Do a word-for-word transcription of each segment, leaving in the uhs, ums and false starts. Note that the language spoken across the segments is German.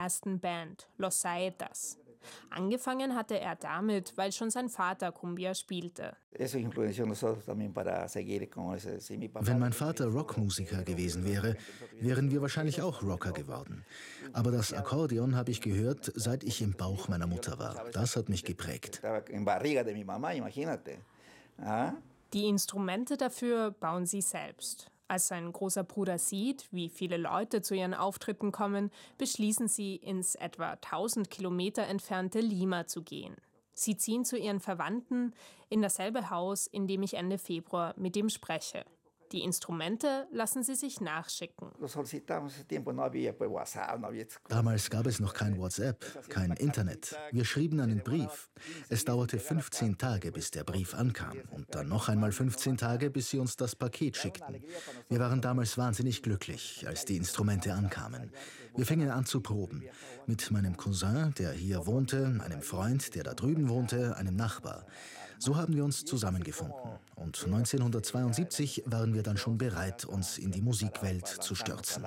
ersten Band, Los Saetas. Angefangen hatte er damit, weil schon sein Vater Cumbia spielte. Wenn mein Vater Rockmusiker gewesen wäre, wären wir wahrscheinlich auch Rocker geworden. Aber das Akkordeon habe ich gehört, seit ich im Bauch meiner Mutter war. Das hat mich geprägt. Die Instrumente dafür bauen sie selbst. Als sein großer Bruder sieht, wie viele Leute zu ihren Auftritten kommen, beschließen sie, ins etwa tausend Kilometer entfernte Lima zu gehen. Sie ziehen zu ihren Verwandten in dasselbe Haus, in dem ich Ende Februar mit ihm spreche. Die Instrumente lassen sie sich nachschicken. Damals gab es noch kein WhatsApp, kein Internet. Wir schrieben einen Brief. Es dauerte fünfzehn Tage, bis der Brief ankam. Und dann noch einmal fünfzehn Tage, bis sie uns das Paket schickten. Wir waren damals wahnsinnig glücklich, als die Instrumente ankamen. Wir fingen an zu proben. Mit meinem Cousin, der hier wohnte, einem Freund, der da drüben wohnte, einem Nachbar. So haben wir uns zusammengefunden. Und neunzehnhundertzweiundsiebzig waren wir dann schon bereit, uns in die Musikwelt zu stürzen.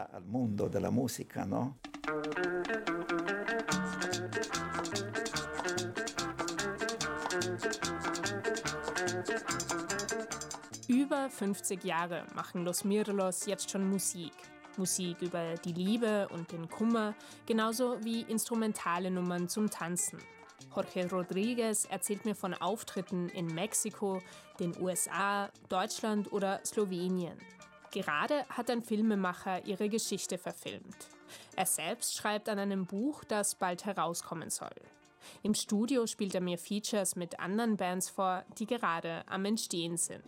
Über fünfzig Jahre machen Los Mirlos jetzt schon Musik. Musik über die Liebe und den Kummer, genauso wie instrumentale Nummern zum Tanzen. Jorge Rodriguez erzählt mir von Auftritten in Mexiko, den U S A, Deutschland oder Slowenien. Gerade hat ein Filmemacher ihre Geschichte verfilmt. Er selbst schreibt an einem Buch, das bald herauskommen soll. Im Studio spielt er mir Features mit anderen Bands vor, die gerade am Entstehen sind.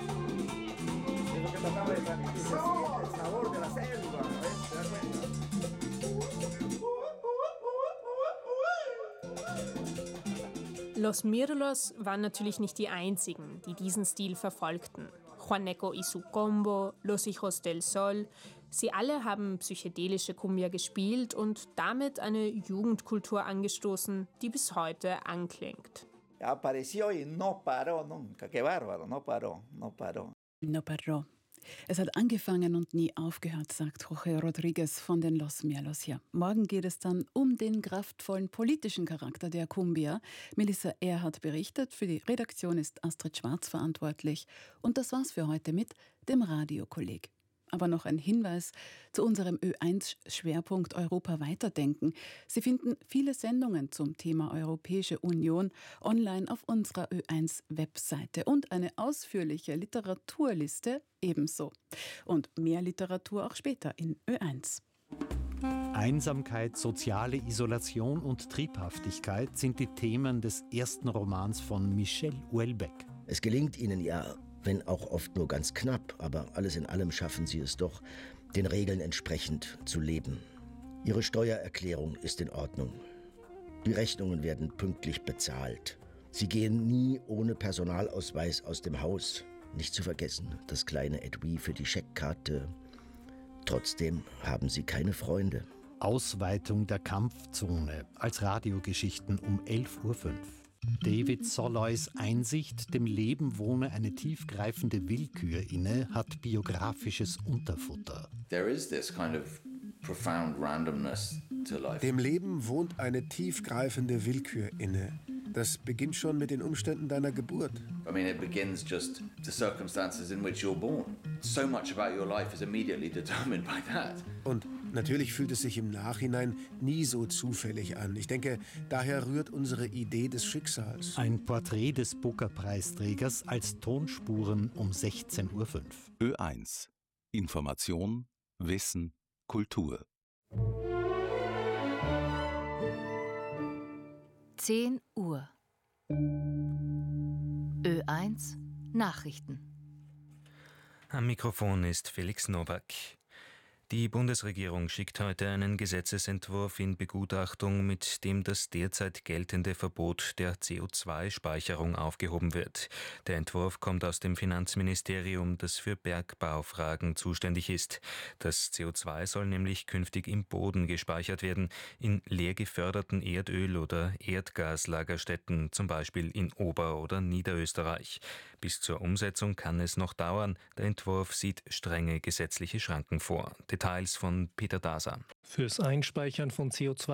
Los Mirlos waren natürlich nicht die einzigen, die diesen Stil verfolgten. Juaneco y su Combo, Los Hijos del Sol, sie alle haben psychedelische Cumbia gespielt und damit eine Jugendkultur angestoßen, die bis heute anklingt. Apareció y no paró nunca. Qué bárbaro, no paró, no paró. No paró. Es hat angefangen und nie aufgehört, sagt Jorge Rodriguez von den Los Mirlos hier. Morgen geht es dann um den kraftvollen politischen Charakter der Cumbia. Melissa Erhardt berichtet, für die Redaktion ist Astrid Schwarz verantwortlich. Und das war's für heute mit dem Radiokolleg. Aber noch ein Hinweis zu unserem Ö eins Schwerpunkt Europa weiterdenken. Sie finden viele Sendungen zum Thema Europäische Union online auf unserer Ö eins Webseite und eine ausführliche Literaturliste ebenso. Und mehr Literatur auch später in Ö eins. Einsamkeit, soziale Isolation und Triebhaftigkeit sind die Themen des ersten Romans von Michel Houellebecq. Es gelingt ihnen ja, wenn auch oft nur ganz knapp, aber alles in allem schaffen sie es doch, den Regeln entsprechend zu leben. Ihre Steuererklärung ist in Ordnung. Die Rechnungen werden pünktlich bezahlt. Sie gehen nie ohne Personalausweis aus dem Haus. Nicht zu vergessen, das kleine Etui für die Scheckkarte. Trotzdem haben sie keine Freunde. Ausweitung der Kampfzone als Radiogeschichten um elf Uhr fünf. David Solois Einsicht, dem Leben wohne eine tiefgreifende Willkür inne, hat biografisches Unterfutter. There is this kind of profound randomness to life. Dem Leben wohnt eine tiefgreifende Willkür inne. Das beginnt schon mit den Umständen deiner Geburt. I mean, it begins just the circumstances in which you're born. So much about your life is immediately determined by that. Und natürlich fühlt es sich im Nachhinein nie so zufällig an. Ich denke, daher rührt unsere Idee des Schicksals. Ein Porträt des Booker-Preisträgers als Tonspuren um sechzehn Uhr fünf. Ö eins. Information, Wissen, Kultur. zehn Uhr. Ö eins Nachrichten. Am Mikrofon ist Felix Nowak. Die Bundesregierung schickt heute einen Gesetzesentwurf in Begutachtung, mit dem das derzeit geltende Verbot der C O zwei Speicherung aufgehoben wird. Der Entwurf kommt aus dem Finanzministerium, das für Bergbaufragen zuständig ist. Das C O zwei soll nämlich künftig im Boden gespeichert werden, in leer geförderten Erdöl- oder Erdgaslagerstätten, zum Beispiel in Ober- oder Niederösterreich. Bis zur Umsetzung kann es noch dauern. Der Entwurf sieht strenge gesetzliche Schranken vor. Details von Peter Daser. Fürs Einspeichern von C O zwei